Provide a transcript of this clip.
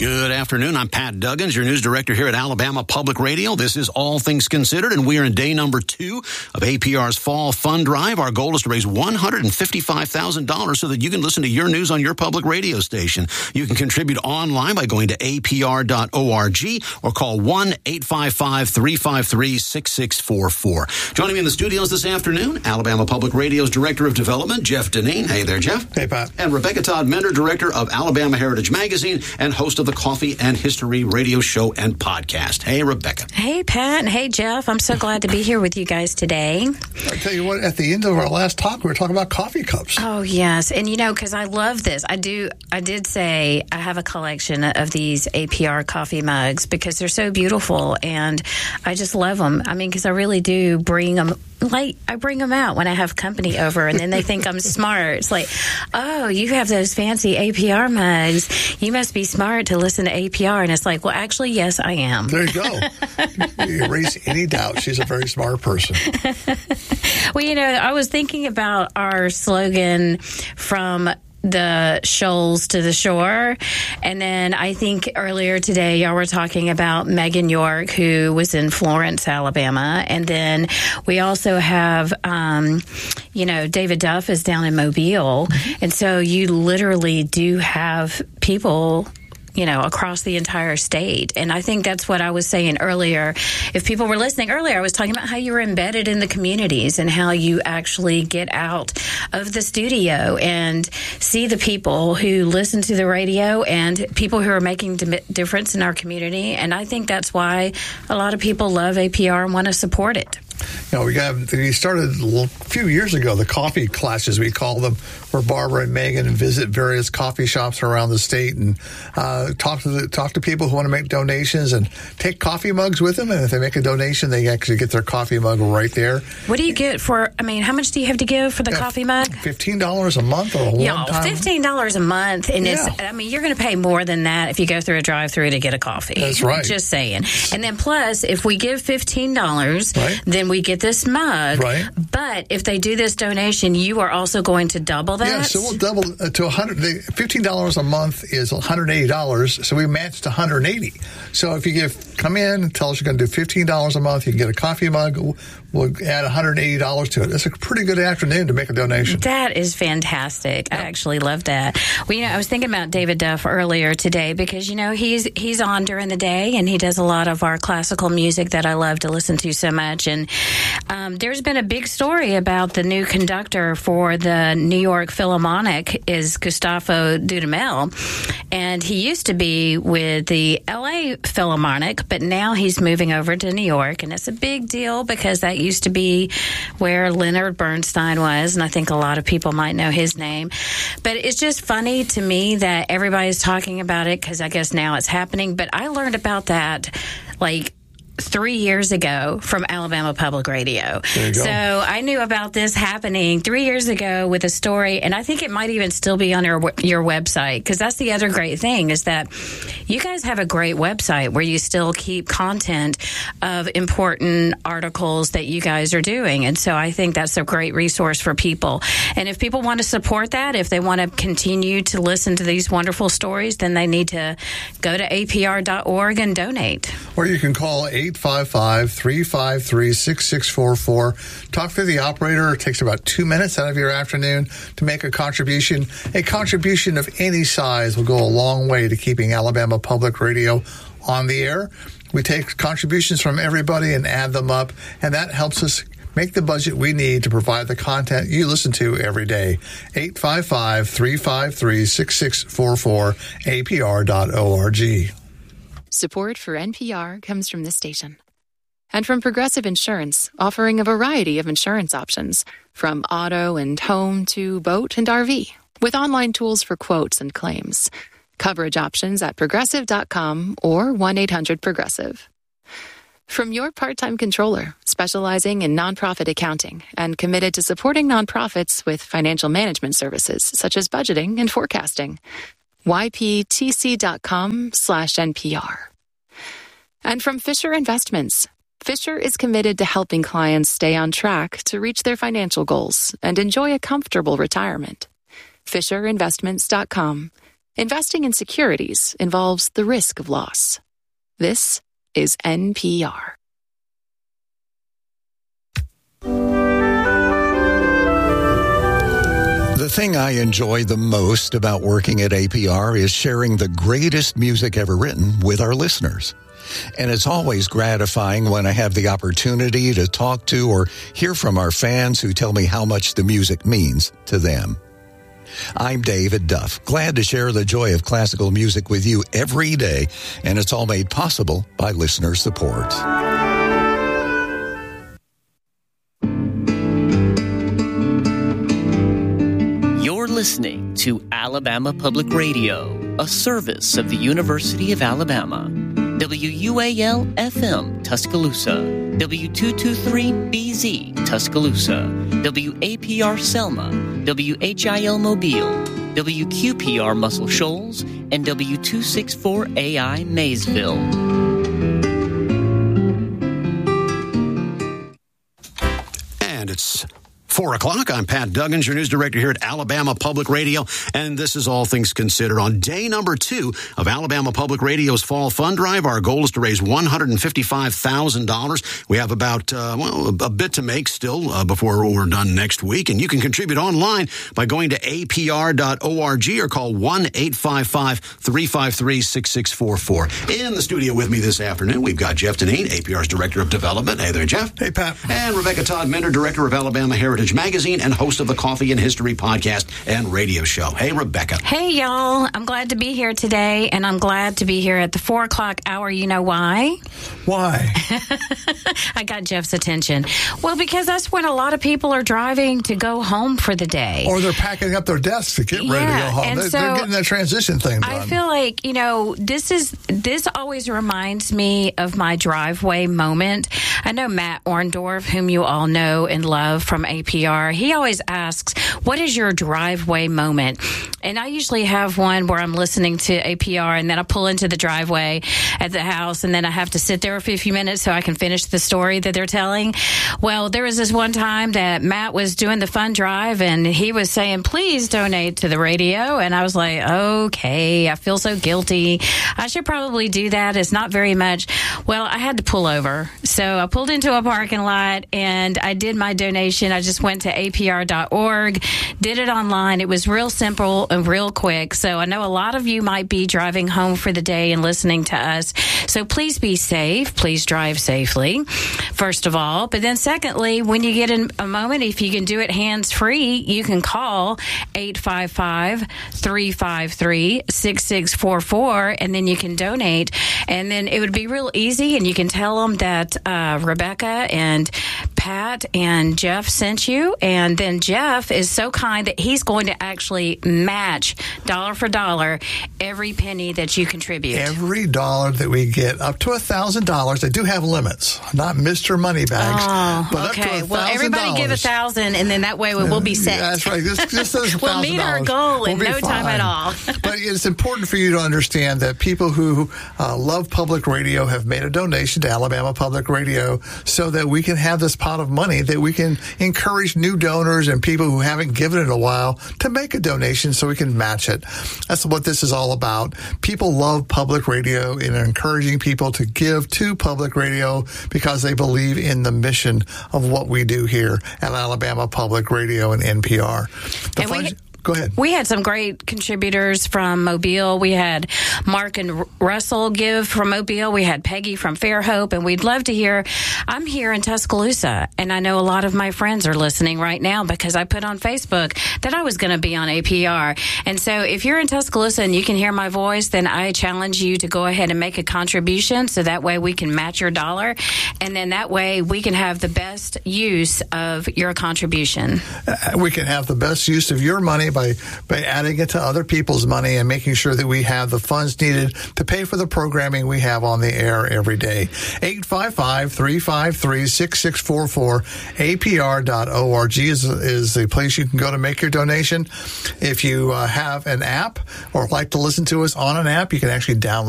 Good afternoon. I'm Pat Duggins, your news director here at Alabama Public Radio. This is All Things Considered, and we are in day number 2 of APR's Fall Fund Drive. Our goal is to raise $155,000 so that you can listen to your news on your public radio station. You can contribute online by going to apr.org or call 1-855-353-6644. Joining me in the studios this afternoon, Alabama Public Radio's Director of Development, Jeff Deneen. Hey there, Jeff. Hey, Pat. And Rebecca Todd Mender, Director of Alabama Heritage Magazine and host of the Coffee and History radio show and podcast. Hey, Rebecca. Hey, Pat. And hey, Jeff. I'm so glad to be here with you guys today. I tell you what, at the end of our last talk, we were talking about coffee cups. Oh, yes. And, because I love this. I did say I have a collection of these APR coffee mugs because they're so beautiful, and I just love them. I mean, because I really do bring them. I bring them out when I have company over, and then they think I'm smart. It's like, oh, you have those fancy APR mugs. You must be smart to listen to APR. And it's like, well, actually, yes, I am. There you go. You erase any doubt. She's a very smart person. Well, I was thinking about our slogan from the shoals to the shore. And then I think earlier today, y'all were talking about Megan York, who was in Florence, Alabama. And then we also have, David Duff is down in Mobile. And so you literally do have people across the entire state. And I think that's what I was saying earlier. If people were listening earlier, I was talking about how you were embedded in the communities and how you actually get out of the studio and see the people who listen to the radio and people who are making difference in our community. And I think that's why a lot of people love APR and want to support it. We started a few years ago, the coffee classes, we call them, where Barbara and Megan visit various coffee shops around the state and talk to people who want to make donations and take coffee mugs with them. And if they make a donation, they actually get their coffee mug right there. What do you get for, how much do you have to give for the coffee mug? $15 a month or one time? $15 a month. And it's, you're going to pay more than that if you go through a drive-thru to get a coffee. That's right. Just saying. And then plus, if we give $15, then we get this mug. Right. But if they do this donation, you are also going to double that? Yeah, so we'll double to $100. $15 a month is $180, so we matched $180. So if you come in and tell us you're going to do $15 a month, you can get a coffee mug. We'll add $180 to it. That's a pretty good afternoon to make a donation. That is fantastic. I actually love that. Well, I was thinking about David Duff earlier today because, he's on during the day and he does a lot of our classical music that I love to listen to so much. And there's been a big story about the new conductor for the New York Philharmonic is Gustavo Dudamel. And he used to be with the LA Philharmonic, but now he's moving over to New York. And it's a big deal because that used to be where Leonard Bernstein was, and I think a lot of people might know his name. But it's just funny to me that everybody's talking about it because I guess now it's happening. But I learned about that 3 years ago from Alabama Public Radio. So I knew about this happening 3 years ago with a story, and I think it might even still be on your website, because that's the other great thing is that you guys have a great website where you still keep content of important articles that you guys are doing. And so I think that's a great resource for people. And if people want to support that, if they want to continue to listen to these wonderful stories, then they need to go to apr.org and donate. Or you can call 855-353-6644. Talk to the operator. It takes about 2 minutes out of your afternoon to make a contribution. A contribution of any size will go a long way to keeping Alabama Public Radio on the air. We take contributions from everybody and add them up, and that helps us make the budget we need to provide the content you listen to every day. 855-353-6644, apr.org. Support for NPR comes from this station. And from Progressive Insurance, offering a variety of insurance options, from auto and home to boat and RV, with online tools for quotes and claims. Coverage options at Progressive.com or 1-800-PROGRESSIVE. From your part-time controller, specializing in nonprofit accounting and committed to supporting nonprofits with financial management services such as budgeting and forecasting. YPTC.com/NPR. And from Fisher Investments. Fisher is committed to helping clients stay on track to reach their financial goals and enjoy a comfortable retirement. FisherInvestments.com. Investing in securities involves the risk of loss. This is NPR. The thing I enjoy the most about working at APR is sharing the greatest music ever written with our listeners. And it's always gratifying when I have the opportunity to talk to or hear from our fans who tell me how much the music means to them. I'm David Duff, glad to share the joy of classical music with you every day, and it's all made possible by listener support. You're listening to Alabama Public Radio, a service of the University of Alabama. WUAL-FM Tuscaloosa, W223BZ Tuscaloosa, WAPR Selma, WHIL Mobile, WQPR Muscle Shoals, and W264AI Maysville. And it's 4 o'clock. I'm Pat Duggins, your news director here at Alabama Public Radio, and this is All Things Considered. On day number 2 of Alabama Public Radio's Fall Fund Drive, our goal is to raise $155,000. We have about, a bit to make still before we're done next week, and you can contribute online by going to apr.org or call 1-855-353-6644. In the studio with me this afternoon, we've got Jeff Deneen, APR's Director of Development. Hey there, Jeff. Hey, Pat. And Rebecca Todd Mender, Director of Alabama Heritage Magazine and host of the Coffee and History podcast and radio show. Hey, Rebecca. Hey, y'all. I'm glad to be here today, and I'm glad to be here at the 4 o'clock hour. You know why? Why? I got Jeff's attention. Well, because that's when a lot of people are driving to go home for the day. Or they're packing up their desks to get ready to go home. And they're getting that transition thing done. I feel like, this always reminds me of my driveway moment. I know Matt Orndorff, whom you all know and love from APR, he always asks, what is your driveway moment? And I usually have one where I'm listening to APR and then I pull into the driveway at the house and then I have to sit there for a few minutes so I can finish the story that they're telling. Well, there was this one time that Matt was doing the fund drive and he was saying, please donate to the radio. And I was like, okay, I feel so guilty. I should probably do that. It's not very much. Well, I had to pull over. So I pulled into a parking lot and I did my donation. I just went to apr.org, did it online. It was real simple and real quick. So I know a lot of you might be driving home for the day and listening to us. So please be safe. Please drive safely, first of all. But then secondly, when you get in a moment, if you can do it hands-free, you can call 855-353-6644, and then you can donate. And then it would be real easy, and you can tell them that Rebecca and Pat and Jeff sent you, and then Jeff is so kind that he's going to actually match dollar for dollar every penny that you contribute. Every dollar that we get, up to $1,000. They do have limits, not Mr. Moneybags. But okay. Up to $1,000. Well, everybody give $1,000, and then that way we'll be set. That's right. Just $1,000. We'll meet our goal in no time at all. But it's important for you to understand that people who love public radio have made a donation to Alabama Public Radio so that we can have this pot of money that we can encourage new donors and people who haven't given it in a while to make a donation so we can match it. That's what this is all about. People love public radio and are encouraging people to give to public radio because they believe in the mission of what we do here at Alabama Public Radio and NPR. Go ahead. We had some great contributors from Mobile. We had Mark and Russell give from Mobile. We had Peggy from Fairhope, and we'd love to hear. I'm here in Tuscaloosa, and I know a lot of my friends are listening right now because I put on Facebook that I was going to be on APR. And so if you're in Tuscaloosa and you can hear my voice, then I challenge you to go ahead and make a contribution so that way we can match your dollar, and then that way we can have the best use of your contribution. We can have the best use of your money by adding it to other people's money and making sure that we have the funds needed to pay for the programming we have on the air every day. 855-353-6644. APR.org is the place you can go to make your donation. If you have an app or like to listen to us on an app, you can actually download